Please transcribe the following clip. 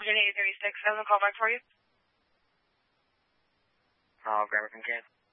Virginia 836. Has a call back for you. I'll grab it from Ken.